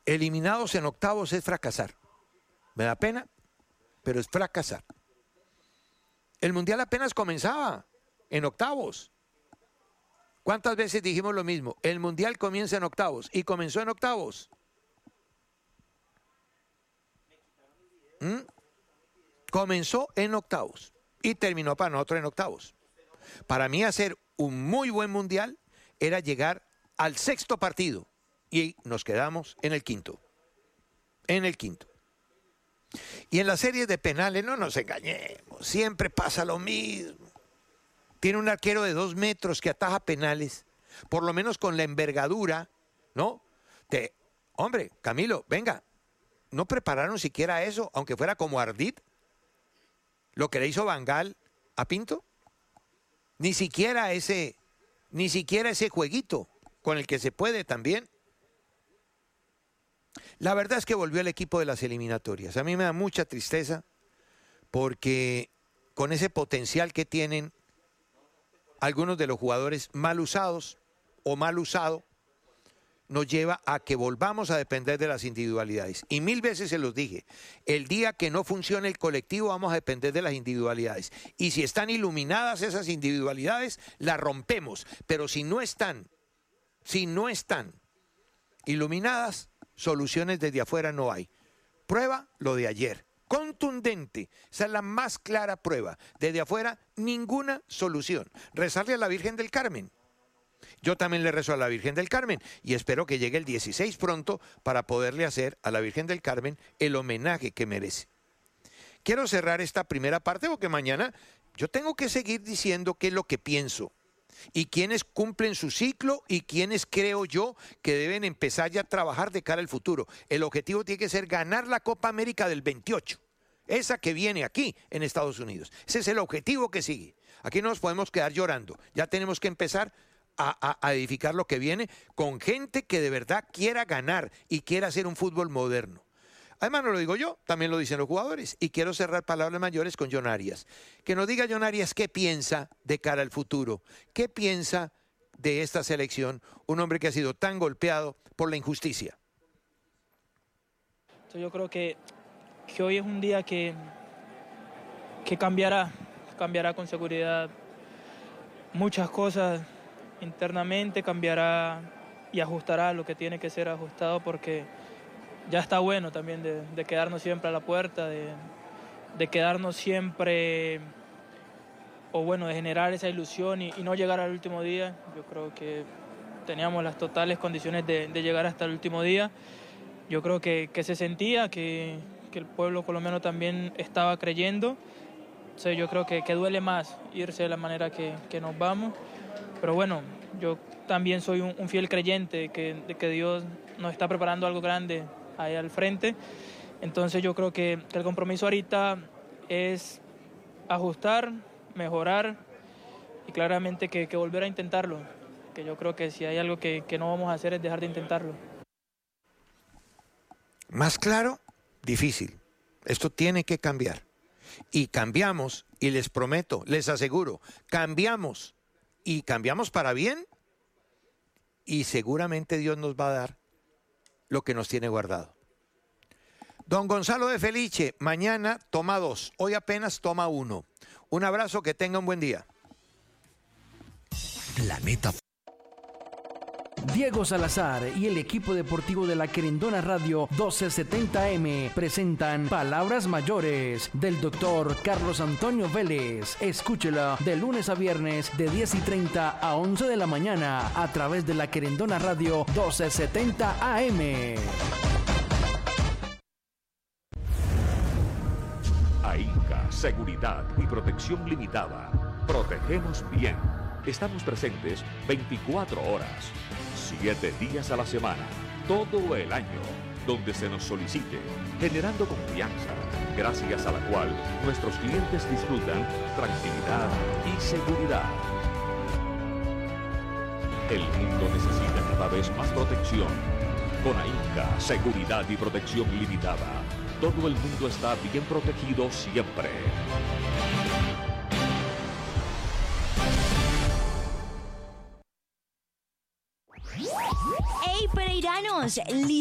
eliminados en octavos es fracasar. Me da pena, pero es fracasar. El Mundial apenas comenzaba en octavos. ¿Cuántas veces dijimos lo mismo? El Mundial comienza en octavos y comenzó en octavos. Comenzó en octavos y terminó para nosotros en octavos. Para mí hacer un muy buen Mundial era llegar al sexto partido y nos quedamos en el quinto. En el quinto. Y en las series de penales, no nos engañemos, siempre pasa lo mismo. Tiene un arquero de 2 metros que ataja penales, por lo menos con la envergadura, ¿no? Hombre, Camilo, venga, ¿no prepararon siquiera eso, aunque fuera como Ardit? Lo que le hizo Van Gaal a Pinto. Ni siquiera ese jueguito con el que se puede también. La verdad es que volvió el equipo de las eliminatorias. A mí me da mucha tristeza porque con ese potencial que tienen algunos de los jugadores mal usados o mal usado, nos lleva a que volvamos a depender de las individualidades. Y 1000 veces se los dije, el día que no funcione el colectivo vamos a depender de las individualidades. Y si están iluminadas esas individualidades, las rompemos. Pero si no están iluminadas, soluciones desde afuera no hay. Prueba lo de ayer. Contundente. Esa es la más clara prueba. Desde afuera, ninguna solución. Rezarle a la Virgen del Carmen. Yo también le rezo a la Virgen del Carmen y espero que llegue el 16 pronto para poderle hacer a la Virgen del Carmen el homenaje que merece. Quiero cerrar esta primera parte porque mañana yo tengo que seguir diciendo qué es lo que pienso y quiénes cumplen su ciclo y quiénes creo yo que deben empezar ya a trabajar de cara al futuro. El objetivo tiene que ser ganar la Copa América del 28, esa que viene aquí en Estados Unidos. Ese es el objetivo que sigue. Aquí no nos podemos quedar llorando, ya tenemos que empezar a edificar lo que viene con gente que de verdad quiera ganar y quiera hacer un fútbol moderno. Además no lo digo yo, también lo dicen los jugadores. Y quiero cerrar palabras mayores con John Arias. Que nos diga John Arias qué piensa de cara al futuro, qué piensa de esta selección, un hombre que ha sido tan golpeado por la injusticia. Yo creo que hoy es un día que cambiará con seguridad muchas cosas internamente, cambiará y ajustará lo que tiene que ser ajustado, porque ya está bueno también de quedarnos siempre a la puerta, de quedarnos siempre, o bueno, de generar esa ilusión y no llegar al último día. Yo creo que teníamos las totales condiciones de llegar hasta el último día. Yo creo que se sentía que el pueblo colombiano también estaba creyendo. O sea, yo creo que duele más irse de la manera que nos vamos. Pero bueno, yo también soy un fiel creyente de que Dios nos está preparando algo grande ahí al frente. Entonces yo creo que el compromiso ahorita es ajustar, mejorar y claramente que volver a intentarlo. Que yo creo que si hay algo que no vamos a hacer es dejar de intentarlo. Más claro, difícil. Esto tiene que cambiar. Y cambiamos, y les prometo, les aseguro, cambiamos. Y cambiamos para bien. Y seguramente Dios nos va a dar lo que nos tiene guardado. Don Gonzalo de Felice, mañana toma 2, hoy apenas toma 1. Un abrazo, que tenga un buen día. Planeta. Diego Salazar y el equipo deportivo de la Querendona Radio 1270M presentan Palabras Mayores del doctor Carlos Antonio Vélez. Escúchela de lunes a viernes de 10:30 a 11 de la mañana a través de la Querendona Radio 1270 AM. AINCA, Seguridad y Protección Limitada. Protegemos bien. Estamos presentes 24 horas, 7 días a la semana, todo el año, donde se nos solicite, generando confianza, gracias a la cual nuestros clientes disfrutan tranquilidad y seguridad. El mundo necesita cada vez más protección. Con AINCA, Seguridad y Protección Limitada, todo el mundo está bien protegido siempre. ¡Hey, pereiranos!